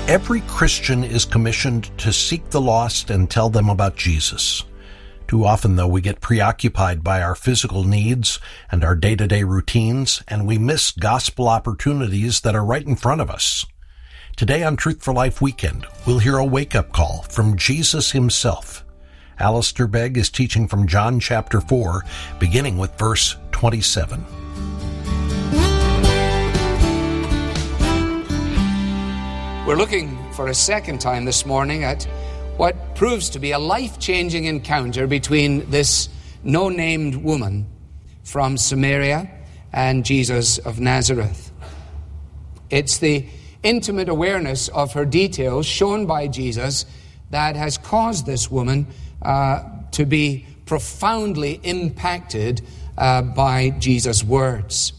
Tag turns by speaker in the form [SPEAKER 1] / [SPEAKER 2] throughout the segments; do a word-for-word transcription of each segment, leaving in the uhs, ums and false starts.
[SPEAKER 1] Every Christian is commissioned to seek the lost and tell them about Jesus. Too often, though, we get preoccupied by our physical needs and our day-to-day routines, and we miss gospel opportunities that are right in front of us. Today on Truth for Life Weekend, we'll hear a wake-up call from Jesus himself. Alistair Begg is teaching from John chapter four, beginning with verse twenty-seven.
[SPEAKER 2] We're looking for a second time this morning at what proves to be a life-changing encounter between this no-named woman from Samaria and Jesus of Nazareth. It's the intimate awareness of her details shown by Jesus that has caused this woman uh, to be profoundly impacted uh, by Jesus' words.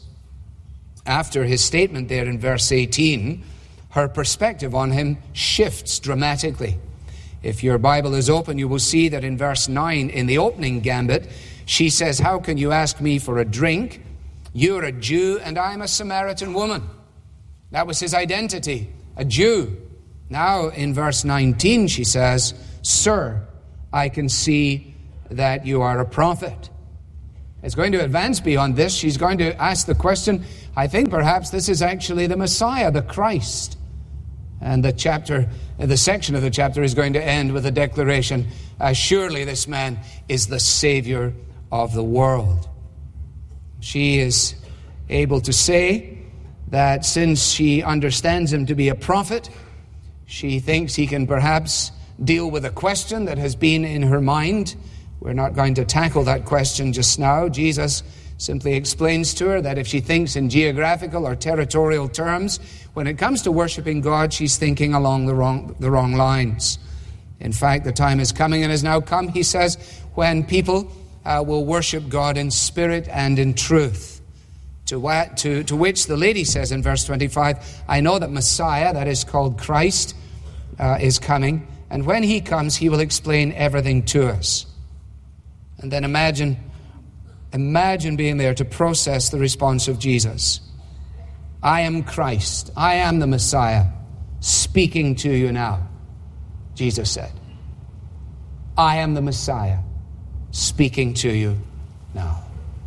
[SPEAKER 2] After his statement there in verse eighteen, her perspective on him shifts dramatically. If your Bible is open, you will see that in verse nine, in the opening gambit, she says, "How can you ask me for a drink? You're a Jew and I'm a Samaritan woman." That was his identity, a Jew. Now in verse nineteen, she says, "Sir, I can see that you are a prophet." It's going to advance beyond this. She's going to ask the question, I think perhaps this is actually the Messiah, the Christ. And the chapter, the section of the chapter is going to end with a declaration, uh, surely this man is the Savior of the world. She is able to say that since she understands him to be a prophet, she thinks he can perhaps deal with a question that has been in her mind. We're not going to tackle that question just now. Jesus simply explains to her that if she thinks in geographical or territorial terms, when it comes to worshiping God, she's thinking along the wrong, the wrong lines. In fact, the time is coming and has now come, he says, when people uh, will worship God in spirit and in truth. To, what, to, to which the lady says in verse twenty-five, "I know that Messiah, that is called Christ, uh, is coming, and when he comes, he will explain everything to us." And then imagine, imagine being there to process the response of Jesus. "I am Christ. I am the Messiah speaking to you now," Jesus said. "I am the Messiah speaking to you now."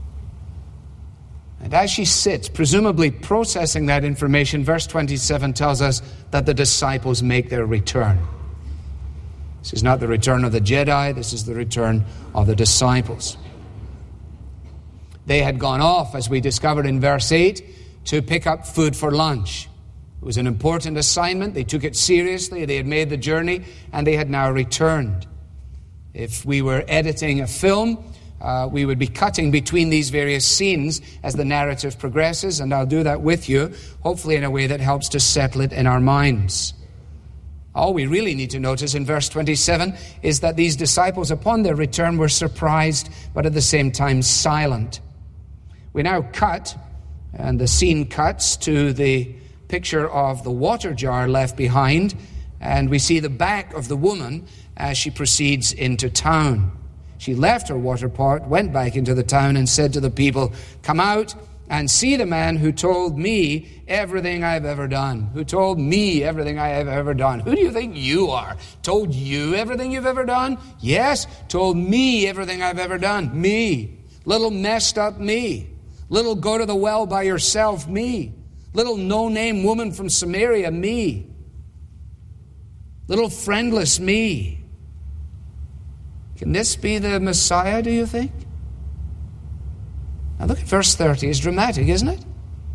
[SPEAKER 2] And as she sits, presumably processing that information, verse twenty-seven tells us that the disciples make their return. This is not the return of the Jedi, this is the return of the disciples. They had gone off, as we discovered in verse eight, to pick up food for lunch. It was an important assignment. They took it seriously. They had made the journey, and they had now returned. If we were editing a film, uh, we would be cutting between these various scenes as the narrative progresses, and I'll do that with you, hopefully in a way that helps to settle it in our minds. All we really need to notice in verse twenty-seven is that these disciples, upon their return, were surprised, but at the same time silent. We now cut, and the scene cuts to the picture of the water jar left behind, and we see the back of the woman as she proceeds into town. She left her water pot, went back into the town, and said to the people, "Come out and see the man who told me everything I've ever done." Who told me everything I have ever done? Who do you think you are? Told you everything you've ever done? Yes, told me everything I've ever done. Me. Little messed up me. Little go to the well by yourself, me. Little no-name woman from Samaria, me. Little friendless me. Can this be the Messiah, do you think? Now look at verse thirty. It's dramatic, isn't it?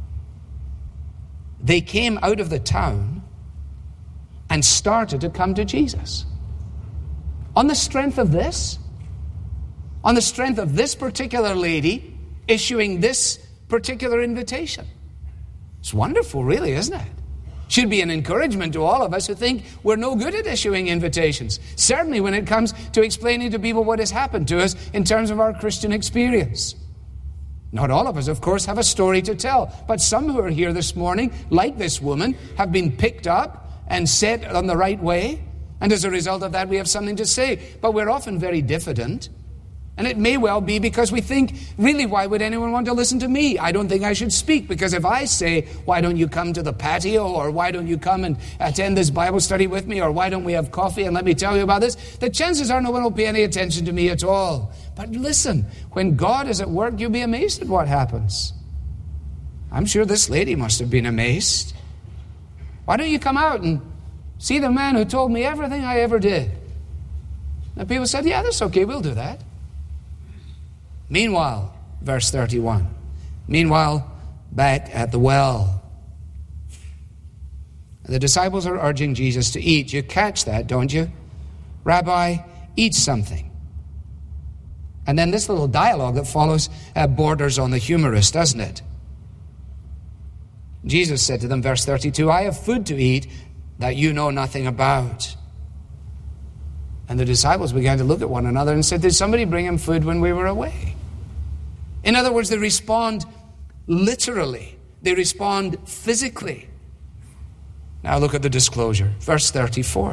[SPEAKER 2] They came out of the town and started to come to Jesus. On the strength of this, on the strength of this particular lady issuing this particular invitation. It's wonderful, really, isn't it? Should be an encouragement to all of us who think we're no good at issuing invitations. Certainly when it comes to explaining to people what has happened to us in terms of our Christian experience. Not all of us, of course, have a story to tell. But some who are here this morning, like this woman, have been picked up and set on the right way. And as a result of that, we have something to say. But we're often very diffident And it may well be because we think, really, why would anyone want to listen to me? I don't think I should speak, because if I say, why don't you come to the patio, or why don't you come and attend this Bible study with me, or why don't we have coffee and let me tell you about this, the chances are no one will pay any attention to me at all. But listen, when God is at work, you'll be amazed at what happens. I'm sure this lady must have been amazed. Why don't you come out and see the man who told me everything I ever did? And people said, yeah, that's okay, we'll do that. Meanwhile, verse thirty-one, meanwhile, back at the well, the disciples are urging Jesus to eat. You catch that, don't you? Rabbi, eat something. And then this little dialogue that follows uh, borders on the humorous, doesn't it? Jesus said to them, verse thirty-two, I have food to eat that you know nothing about. And the disciples began to look at one another and said, did somebody bring him food when we were away? In other words, they respond literally. They respond physically. Now look at the disclosure. Verse thirty-four.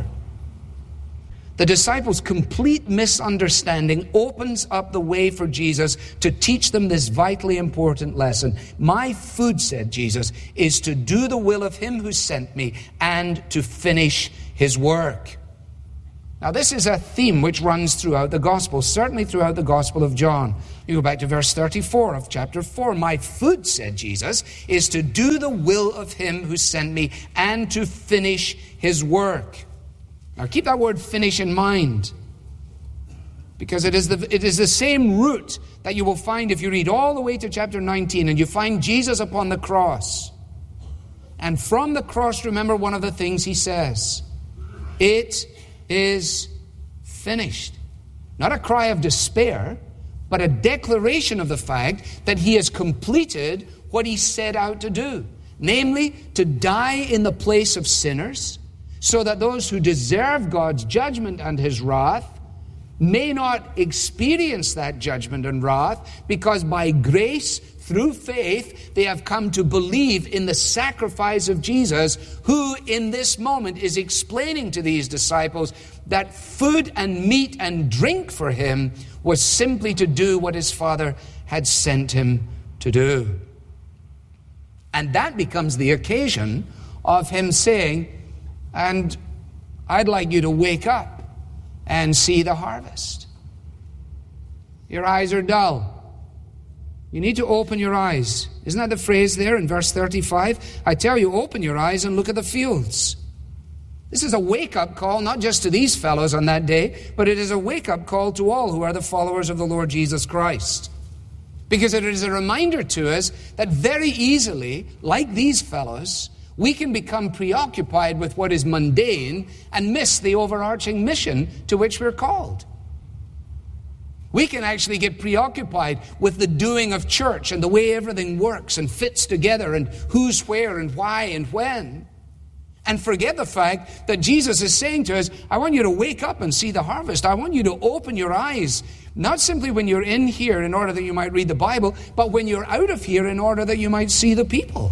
[SPEAKER 2] The disciples' complete misunderstanding opens up the way for Jesus to teach them this vitally important lesson. My food, said Jesus, is to do the will of him who sent me and to finish his work. Now this is a theme which runs throughout the Gospel, certainly throughout the Gospel of John. You go back to verse thirty-four of chapter four. My food, said Jesus, is to do the will of him who sent me and to finish his work. Now keep that word finish in mind, because it is the it is the same root that you will find if you read all the way to chapter nineteen and you find Jesus upon the cross. And from the cross, remember one of the things he says. It is finished. Not a cry of despair, but a declaration of the fact that he has completed what he set out to do. Namely, to die in the place of sinners, so that those who deserve God's judgment and his wrath may not experience that judgment and wrath, because by grace, through faith, they have come to believe in the sacrifice of Jesus, who in this moment is explaining to these disciples that food and meat and drink for him was simply to do what his Father had sent him to do. And that becomes the occasion of him saying, and I'd like you to wake up and see the harvest. Your eyes are dull. You need to open your eyes. Isn't that the phrase there in verse thirty-five? I tell you, open your eyes and look at the fields. This is a wake-up call, not just to these fellows on that day, but it is a wake-up call to all who are the followers of the Lord Jesus Christ. Because it is a reminder to us that very easily, like these fellows, we can become preoccupied with what is mundane and miss the overarching mission to which we're called. We can actually get preoccupied with the doing of church and the way everything works and fits together and who's where and why and when, and forget the fact that Jesus is saying to us, I want you to wake up and see the harvest. I want you to open your eyes, not simply when you're in here in order that you might read the Bible, but when you're out of here in order that you might see the people.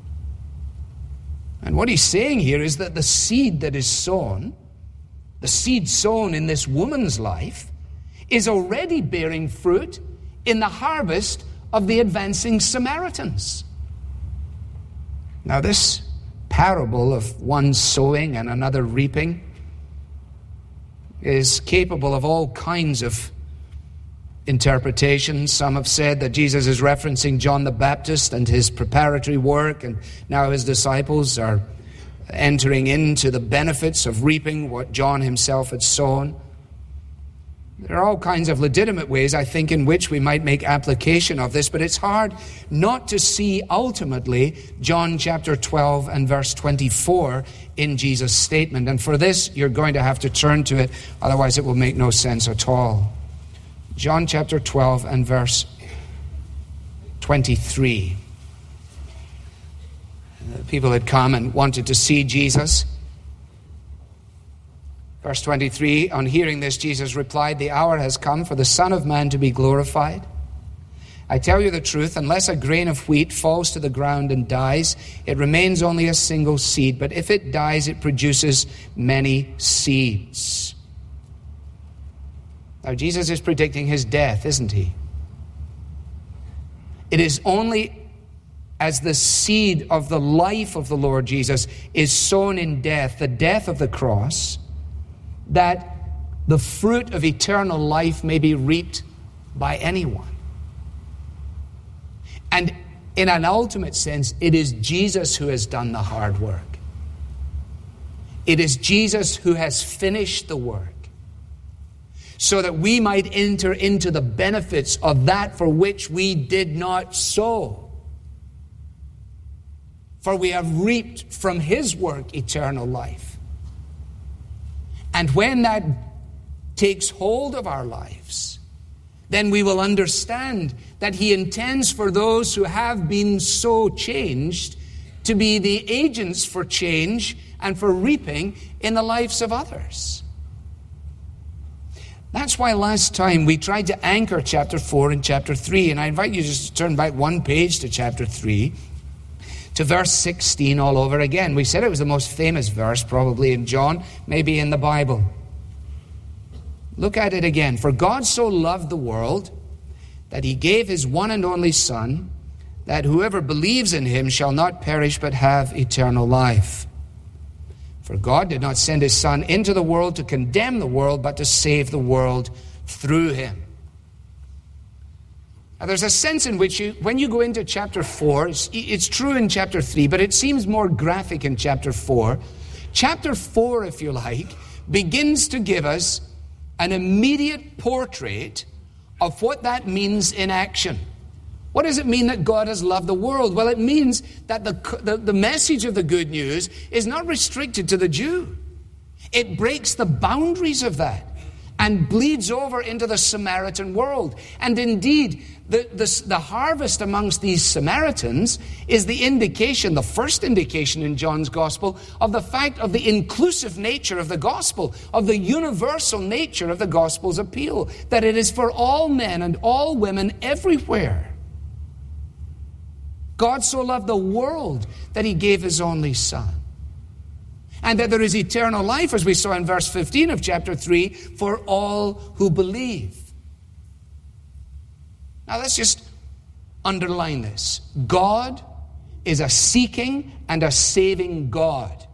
[SPEAKER 2] And what he's saying here is that the seed that is sown, the seed sown in this woman's life, is already bearing fruit in the harvest of the advancing Samaritans. Now this parable of one sowing and another reaping is capable of all kinds of interpretations. Some have said that Jesus is referencing John the Baptist and his preparatory work, and now his disciples are entering into the benefits of reaping what John himself had sown. There are all kinds of legitimate ways, I think, in which we might make application of this, but it's hard not to see ultimately John chapter twelve and verse twenty-four in Jesus' statement. And for this, you're going to have to turn to it, otherwise it will make no sense at all. John chapter twelve and verse twenty-three. People had come and wanted to see Jesus. Verse twenty-three, on hearing this, Jesus replied, the hour has come for the Son of Man to be glorified. I tell you the truth, unless a grain of wheat falls to the ground and dies, it remains only a single seed. But if it dies, it produces many seeds. Now, Jesus is predicting his death, isn't he? It is only as the seed of the life of the Lord Jesus is sown in death, the death of the cross, that the fruit of eternal life may be reaped by anyone. And in an ultimate sense, it is Jesus who has done the hard work. It is Jesus who has finished the work, so that we might enter into the benefits of that for which we did not sow. For we have reaped from his work eternal life. And when that takes hold of our lives, then we will understand that he intends for those who have been so changed to be the agents for change and for reaping in the lives of others. That's why last time we tried to anchor chapter four and chapter three, and I invite you just to turn back one page to chapter three, to verse sixteen all over again. We said it was the most famous verse probably in John, maybe in the Bible. Look at it again. For God so loved the world that he gave his one and only Son, that whoever believes in him shall not perish but have eternal life. For God did not send his Son into the world to condemn the world, but to save the world through him. Now, there's a sense in which you, when you go into chapter four, it's, it's true in chapter three, but it seems more graphic in chapter four. Chapter four, if you like, begins to give us an immediate portrait of what that means in action. What does it mean that God has loved the world? Well, it means that the, the, the message of the good news is not restricted to the Jew. It breaks the boundaries of that and bleeds over into the Samaritan world. And indeed, the, the, the harvest amongst these Samaritans is the indication, the first indication in John's gospel, of the fact of the inclusive nature of the gospel, of the universal nature of the gospel's appeal, that it is for all men and all women everywhere. God so loved the world that he gave his only Son. And that there is eternal life, as we saw in verse fifteen of chapter three, for all who believe. Now let's just underline this. God is a seeking and a saving God.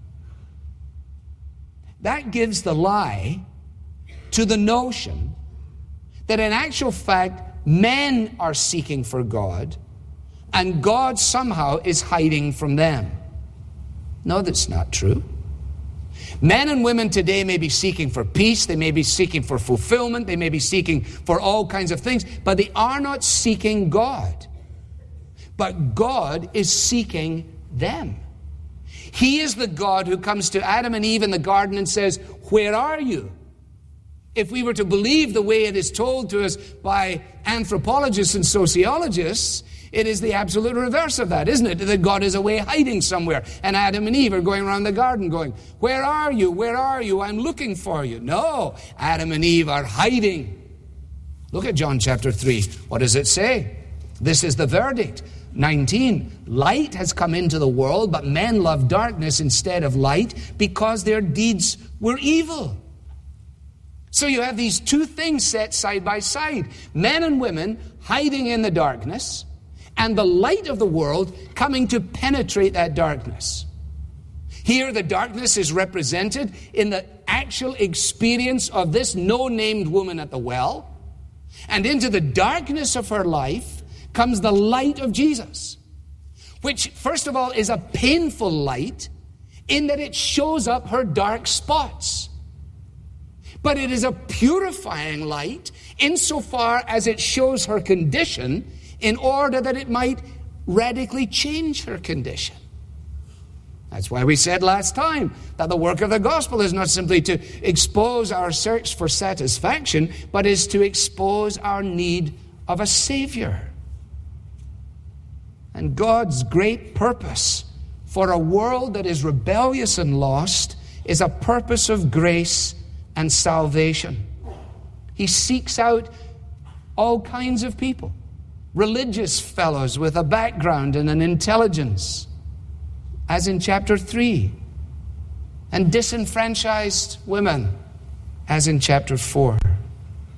[SPEAKER 2] That gives the lie to the notion that in actual fact men are seeking for God and God somehow is hiding from them. No, that's not true. Men and women today may be seeking for peace, they may be seeking for fulfillment, they may be seeking for all kinds of things, but they are not seeking God. But God is seeking them. He is the God who comes to Adam and Eve in the garden and says, "Where are you?" If we were to believe the way it is told to us by anthropologists and sociologists, it is the absolute reverse of that, isn't it? That God is away hiding somewhere. And Adam and Eve are going around the garden going, "Where are you? Where are you? I'm looking for you." No, Adam and Eve are hiding. Look at John chapter three. What does it say? This is the verdict. nineteen. Light has come into the world, but men love darkness instead of light because their deeds were evil. So you have these two things set side by side. Men and women hiding in the darkness, and the light of the world coming to penetrate that darkness. Here the darkness is represented in the actual experience of this no-named woman at the well. And into the darkness of her life comes the light of Jesus, which first of all is a painful light in that it shows up her dark spots. But it is a purifying light insofar as it shows her condition in order that it might radically change her condition. That's why we said last time that the work of the gospel is not simply to expose our search for satisfaction, but is to expose our need of a Savior. And God's great purpose for a world that is rebellious and lost is a purpose of grace and salvation. He seeks out all kinds of people. Religious fellows with a background and an intelligence, as in chapter three, and disenfranchised women, as in chapter four.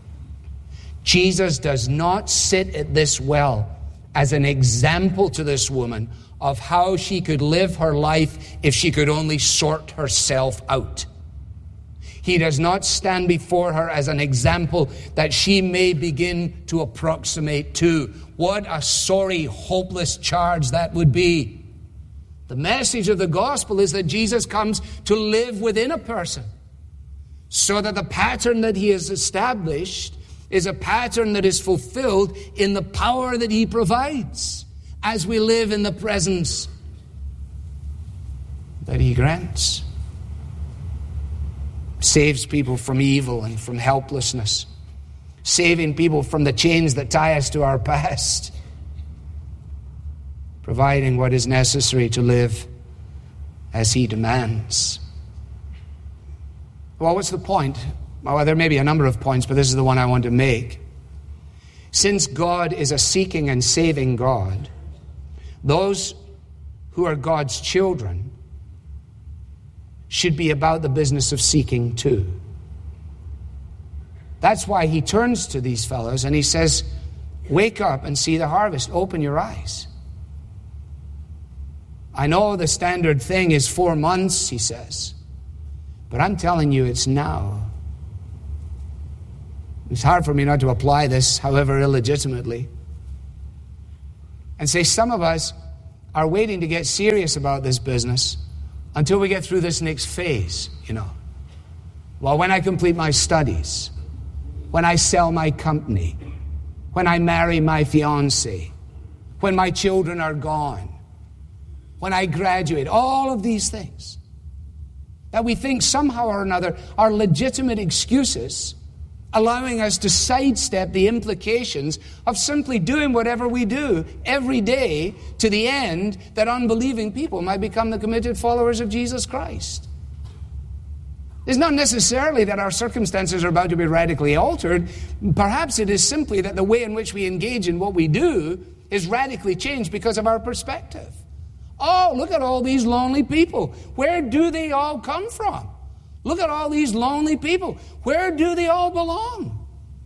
[SPEAKER 2] Jesus does not sit at this well as an example to this woman of how she could live her life if she could only sort herself out. He does not stand before her as an example that she may begin to approximate to. What a sorry, hopeless charge that would be. The message of the gospel is that Jesus comes to live within a person, so that the pattern that he has established is a pattern that is fulfilled in the power that he provides as we live in the presence that he grants. Saves people from evil and from helplessness. Saving people from the chains that tie us to our past. Providing what is necessary to live as he demands. Well, what's the point? Well, there may be a number of points, but this is the one I want to make. Since God is a seeking and saving God, those who are God's children should be about the business of seeking too. That's why he turns to these fellows and he says, wake up and see the harvest. Open your eyes. I know the standard thing is four months, he says, but I'm telling you it's now. It's hard for me not to apply this, however illegitimately, and say some of us are waiting to get serious about this business until we get through this next phase, you know. Well, when I complete my studies, when I sell my company, when I marry my fiancée, when my children are gone, when I graduate, all of these things that we think somehow or another are legitimate excuses, allowing us to sidestep the implications of simply doing whatever we do every day to the end that unbelieving people might become the committed followers of Jesus Christ. It's not necessarily that our circumstances are about to be radically altered. Perhaps it is simply that the way in which we engage in what we do is radically changed because of our perspective. Oh, look at all these lonely people. Where do they all come from? Look at all these lonely people. Where do they all belong?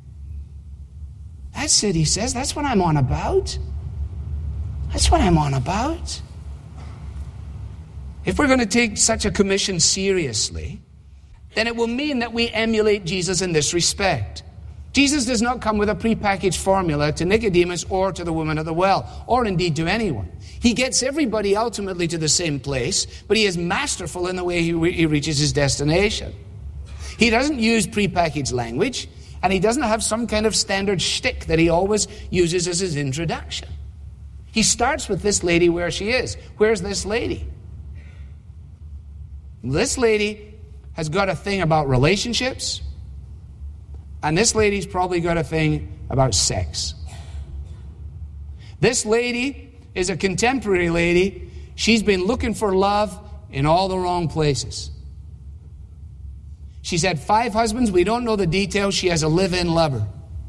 [SPEAKER 2] That's it, he says. That's what I'm on about. That's what I'm on about. If we're going to take such a commission seriously, then it will mean that we emulate Jesus in this respect. Jesus does not come with a prepackaged formula to Nicodemus or to the woman at the well, or indeed to anyone. He gets everybody ultimately to the same place, but he is masterful in the way he, re- he reaches his destination. He doesn't use prepackaged language, and he doesn't have some kind of standard shtick that he always uses as his introduction. He starts with this lady where she is. Where's this lady? This lady has got a thing about relationships, and this lady's probably got a thing about sex. This lady is a contemporary lady. She's been looking for love in all the wrong places. She's had five husbands. We don't know the details. She has a live-in lover.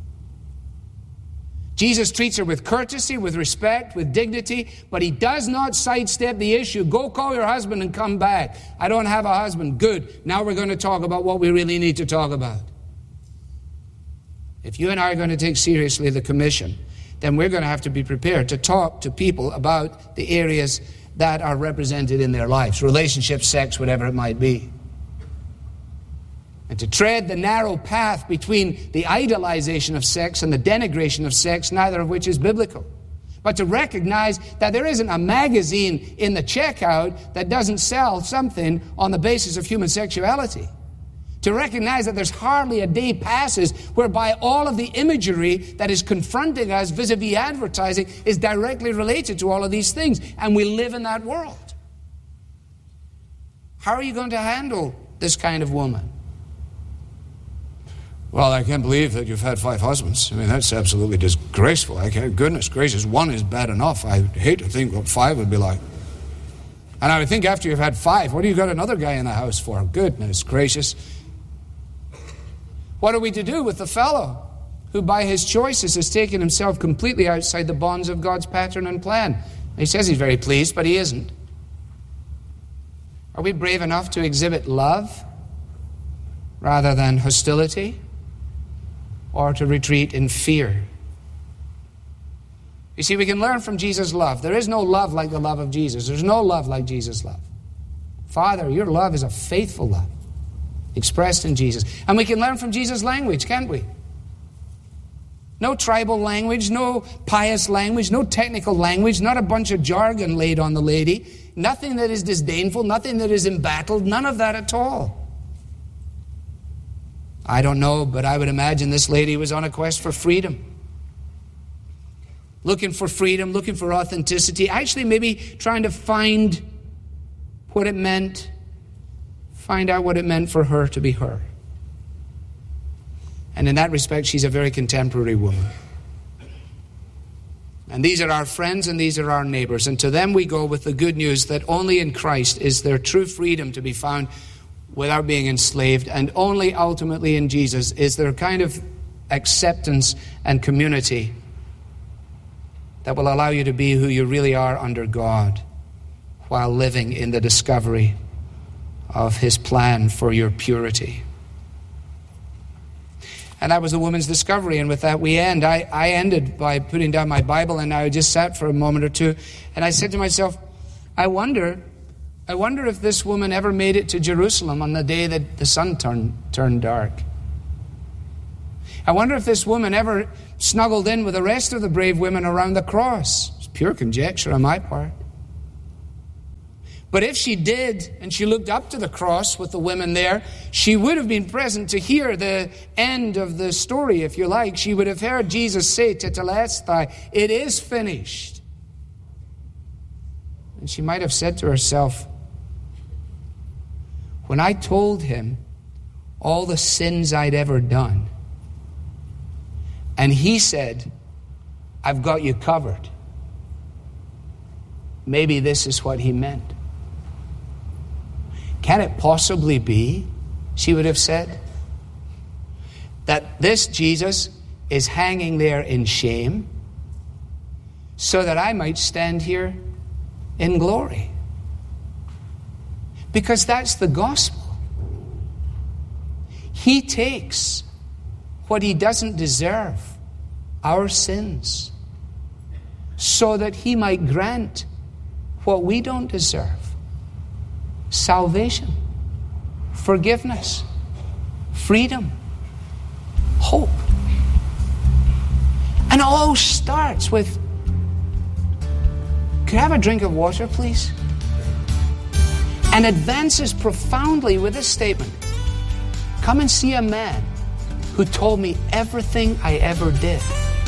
[SPEAKER 2] Jesus treats her with courtesy, with respect, with dignity, but he does not sidestep the issue. Go call your husband and come back. I don't have a husband. Good. Now we're going to talk about what we really need to talk about. If you and I are going to take seriously the commission, then we're going to have to be prepared to talk to people about the areas that are represented in their lives, relationships, sex, whatever it might be. And to tread the narrow path between the idolization of sex and the denigration of sex, neither of which is biblical. But to recognize that there isn't a magazine in the checkout that doesn't sell something on the basis of human sexuality. To recognize that there's hardly a day passes whereby all of the imagery that is confronting us vis-a-vis advertising is directly related to all of these things. And we live in that world. How are you going to handle this kind of woman? Well, I can't believe that you've had five husbands. I mean, that's absolutely disgraceful. I can't, goodness gracious, one is bad enough. I hate to think what five would be like. And I would think after you've had five, what do you got another guy in the house for? Goodness gracious. What are we to do with the fellow who by his choices has taken himself completely outside the bonds of God's pattern and plan? He says he's very pleased, but he isn't. Are we brave enough to exhibit love rather than hostility? or to retreat in fear. You see, we can learn from Jesus' love. There is no love like the love of Jesus. There's no love like Jesus' love. Father, your love is a faithful love expressed in Jesus. And we can learn from Jesus' language, can't we? No tribal language, no pious language, no technical language, not a bunch of jargon laid on the lady, nothing that is disdainful, nothing that is embattled, none of that at all. I don't know, but I would imagine this lady was on a quest for freedom. Looking for freedom, looking for authenticity, actually maybe trying to find what it meant, find out what it meant for her to be her. And in that respect, she's a very contemporary woman. And these are our friends and these are our neighbors. And to them we go with the good news that only in Christ is there true freedom to be found without being enslaved, and only ultimately in Jesus is there a kind of acceptance and community that will allow you to be who you really are under God while living in the discovery of His plan for your purity. And that was the woman's discovery, and with that we end. I, I ended by putting down my Bible, and I just sat for a moment or two, and I said to myself, I wonder, I wonder if this woman ever made it to Jerusalem on the day that the sun turned, turned dark. I wonder if this woman ever snuggled in with the rest of the brave women around the cross. It's pure conjecture on my part. But if she did, and she looked up to the cross with the women there, she would have been present to hear the end of the story, if you like. She would have heard Jesus say, Tetelestai, it is finished. And she might have said to herself, when I told him all the sins I'd ever done, and he said, I've got you covered, maybe this is what he meant. Can it possibly be, she would have said, that this Jesus is hanging there in shame so that I might stand here in glory? Because that's the gospel. He takes what he doesn't deserve, our sins, so that he might grant what we don't deserve. Salvation, forgiveness, freedom, hope. And it all starts with, could I have a drink of water, please? And advances profoundly with this statement, come and see a man who told me everything I ever did.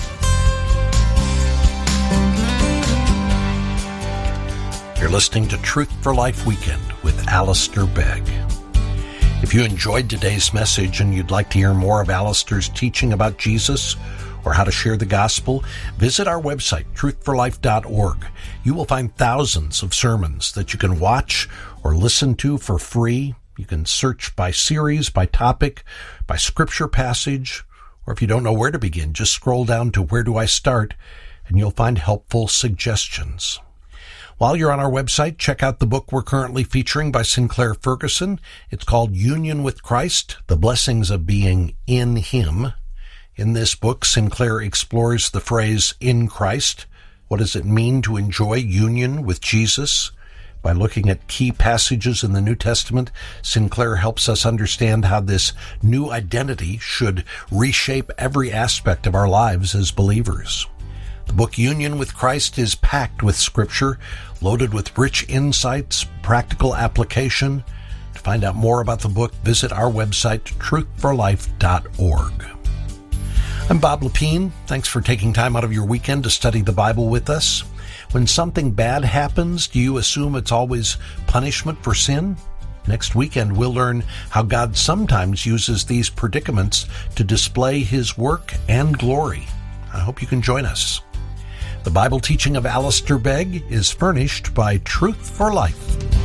[SPEAKER 1] You're listening to Truth for Life Weekend with Alistair Begg. If you enjoyed today's message and you'd like to hear more of Alistair's teaching about Jesus or how to share the gospel, visit our website, truth for life dot org. You will find thousands of sermons that you can watch or listen to for free. You can search by series, by topic, by scripture passage, or if you don't know where to begin, just scroll down to Where Do I Start, and you'll find helpful suggestions. While you're on our website, check out the book we're currently featuring by Sinclair Ferguson. It's called Union with Christ, The Blessings of Being in Him. In this book, Sinclair explores the phrase, in Christ. What does it mean to enjoy union with Jesus? By looking at key passages in the New Testament, Sinclair helps us understand how this new identity should reshape every aspect of our lives as believers. The book Union with Christ is packed with scripture, loaded with rich insights, practical application. To find out more about the book, visit our website, truth for life dot org. I'm Bob Lepine. Thanks for taking time out of your weekend to study the Bible with us. When something bad happens, do you assume it's always punishment for sin? Next weekend, we'll learn how God sometimes uses these predicaments to display His work and glory. I hope you can join us. The Bible teaching of Alistair Begg is furnished by Truth for Life,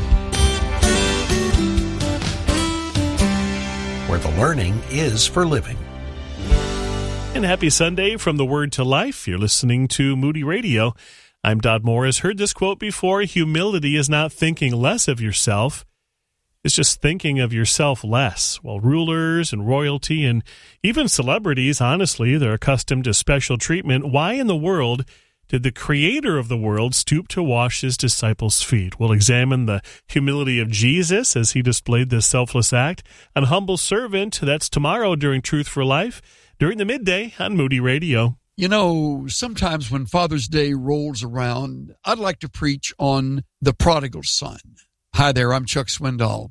[SPEAKER 1] where the learning is for living.
[SPEAKER 3] And happy Sunday from the Word to Life. You're listening to Moody Radio. I'm Dodd Morris. Heard this quote before, humility is not thinking less of yourself. is just thinking of yourself less. While rulers and royalty and even celebrities, honestly, they're accustomed to special treatment, why in the world did the creator of the world stoop to wash his disciples' feet? We'll examine the humility of Jesus as he displayed this selfless act. An humble servant, that's tomorrow during Truth for Life, during the midday on Moody Radio.
[SPEAKER 4] You know, sometimes when Father's Day rolls around, I'd like to preach on the prodigal son. Hi there, I'm Chuck Swindoll.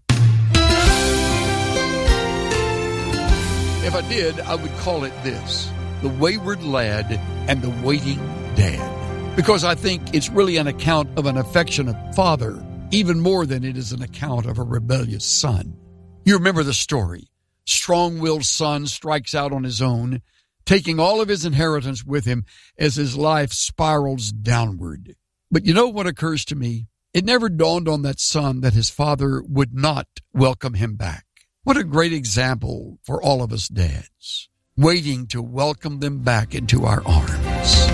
[SPEAKER 4] If I did, I would call it this: the wayward lad and the waiting dad. Because I think it's really an account of an affectionate father, even more than it is an account of a rebellious son. You remember the story. Strong-willed son strikes out on his own, taking all of his inheritance with him as his life spirals downward. But you know what occurs to me? It never dawned on that son that his father would not welcome him back. What a great example for all of us dads, waiting to welcome them back into our arms.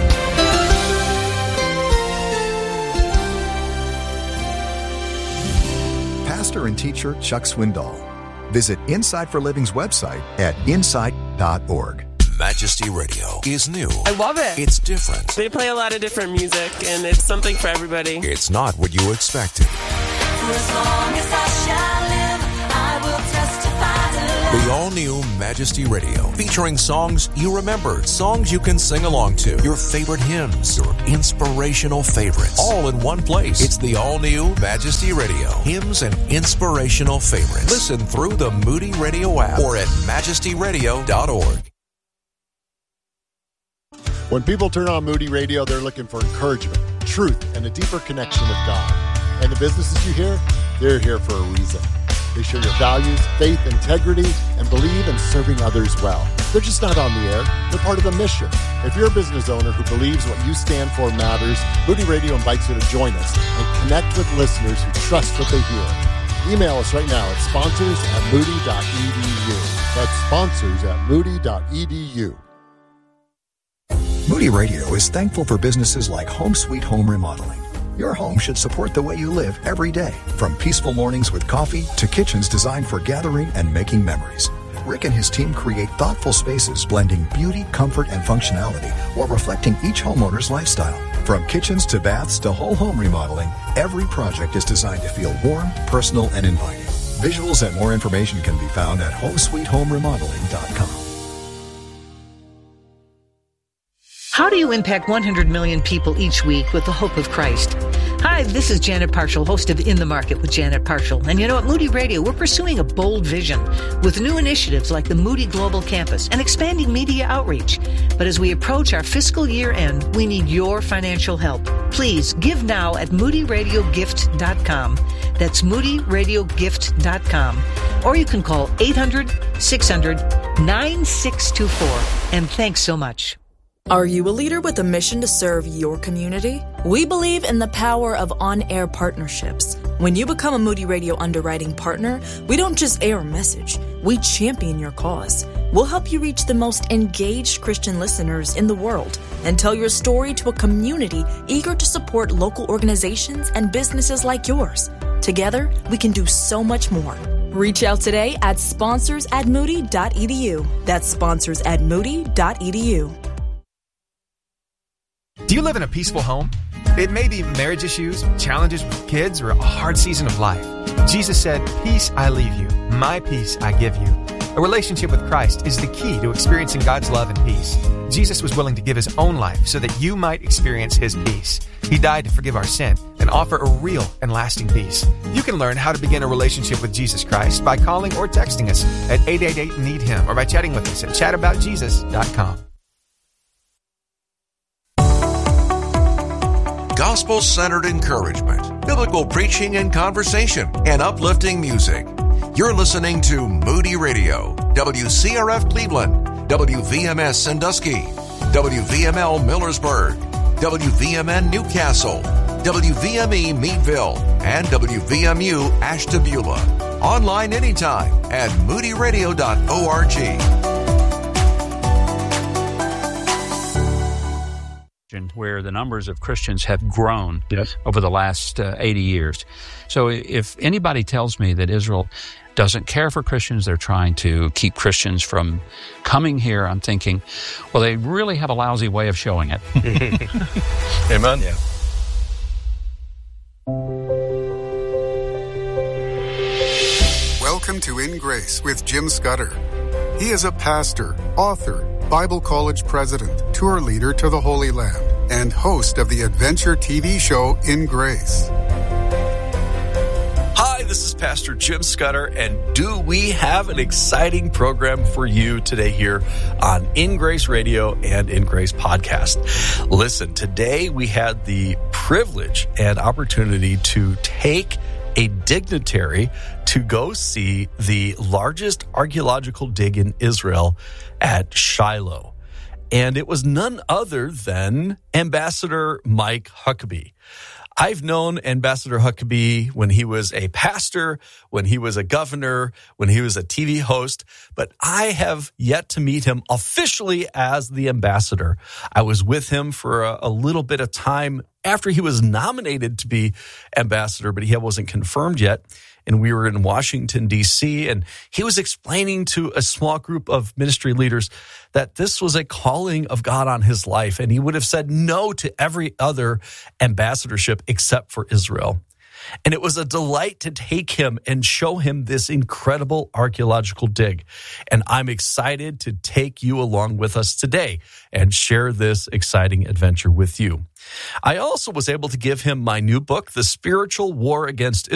[SPEAKER 5] Pastor and teacher Chuck Swindoll. Visit Insight for Living's website at insight dot org.
[SPEAKER 6] Majesty Radio is new.
[SPEAKER 7] I love it.
[SPEAKER 6] It's different.
[SPEAKER 7] They play a lot of different music, and it's something for everybody.
[SPEAKER 6] It's not what you expected.
[SPEAKER 8] For as long as I shall live, I will testify to love.
[SPEAKER 6] The all-new Majesty Radio, featuring songs you remember, songs you can sing along to, your favorite hymns, your inspirational favorites, all in one place. It's the all-new Majesty Radio, hymns and inspirational favorites. Listen through the Moody Radio app or at majesty radio dot org.
[SPEAKER 9] When people turn on Moody Radio, they're looking for encouragement, truth, and a deeper connection with God. And the businesses you hear, they're here for a reason. They share your values, faith, integrity, and believe in serving others well. They're just not on the air. They're part of the mission. If you're a business owner who believes what you stand for matters, Moody Radio invites you to join us and connect with listeners who trust what they hear. Email us right now at sponsors at moody dot e d u. That's sponsors at moody dot e d u.
[SPEAKER 5] Moody Radio is thankful for businesses like Home Sweet Home Remodeling. Your home should support the way you live every day, from peaceful mornings with coffee to kitchens designed for gathering and making memories. Rick and his team create thoughtful spaces blending beauty, comfort, and functionality while reflecting each homeowner's lifestyle. From kitchens to baths to whole home remodeling, every project is designed to feel warm, personal, and inviting. Visuals and more information can be found at home sweet home remodeling dot com.
[SPEAKER 10] How do you impact one hundred million people each week with the hope of Christ? Hi, this is Janet Parshall, host of In the Market with Janet Parshall. And you know, at Moody Radio, we're pursuing a bold vision with new initiatives like the Moody Global Campus and expanding media outreach. But as we approach our fiscal year end, we need your financial help. Please give now at moody radio gift dot com. That's moody radio gift dot com. Or you can call eight hundred, six hundred, nine six two four. And thanks so much.
[SPEAKER 11] Are you a leader with a mission to serve your community? We believe in the power of on-air partnerships. When you become a Moody Radio underwriting partner, we don't just air a message, we champion your cause. We'll help you reach the most engaged Christian listeners in the world and tell your story to a community eager to support local organizations and businesses like yours. Together, we can do so much more. Reach out today at sponsors at moody dot e d u. That's sponsors at moody dot e d u.
[SPEAKER 12] Do you live in a peaceful home? It may be marriage issues, challenges with kids, or a hard season of life. Jesus said, "Peace I leave you, my peace I give you." A relationship with Christ is the key to experiencing God's love and peace. Jesus was willing to give his own life so that you might experience his peace. He died to forgive our sin and offer a real and lasting peace. You can learn how to begin a relationship with Jesus Christ by calling or texting us at eight eight eight, need him or by chatting with us at chat about jesus dot com.
[SPEAKER 6] Gospel-centered encouragement, biblical preaching and conversation, and uplifting music. You're listening to Moody Radio, W C R F Cleveland, W V M S Sandusky, W V M L Millersburg, W V M N Newcastle, W V M E Meadville, and W V M U Ashtabula. Online anytime at moody radio dot org.
[SPEAKER 13] where the numbers of Christians have grown
[SPEAKER 14] yes.
[SPEAKER 13] over the last uh, eighty years. So if anybody tells me that Israel doesn't care for Christians, they're trying to keep Christians from coming here, I'm thinking, well, they really have a lousy way of showing it.
[SPEAKER 14] Amen.
[SPEAKER 13] Yeah.
[SPEAKER 15] Welcome to In Grace with Jim Scudder. He is a pastor, author, Bible college president, tour leader to the Holy Land, and host of the adventure T V show In Grace.
[SPEAKER 14] Hi, this is Pastor Jim Scudder, and do we have an exciting program for you today here on In Grace Radio and In Grace Podcast. Listen, today we had the privilege and opportunity to take a dignitary to go see the largest archaeological dig in Israel at Shiloh. And it was none other than Ambassador Mike Huckabee. I've known Ambassador Huckabee when he was a pastor, when he was a governor, when he was a T V host, but I have yet to meet him officially as the ambassador. I was with him for a, a little bit of time after he was nominated to be ambassador, but he wasn't confirmed yet. And we were in Washington, D C, and he was explaining to a small group of ministry leaders that this was a calling of God on his life, and he would have said no to every other ambassadorship except for Israel. And it was a delight to take him and show him this incredible archaeological dig. And I'm excited to take you along with us today and share this exciting adventure with you. I also was able to give him my new book, The Spiritual War Against